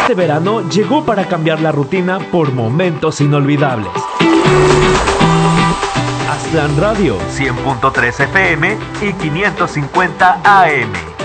Este verano llegó para cambiar la rutina por momentos inolvidables. Aztlán Radio 100.3 FM y 550 AM.